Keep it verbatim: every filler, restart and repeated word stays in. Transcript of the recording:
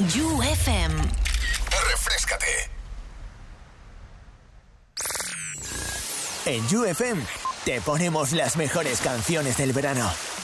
You F M. Refréscate. En You F M te ponemos las mejores canciones del verano.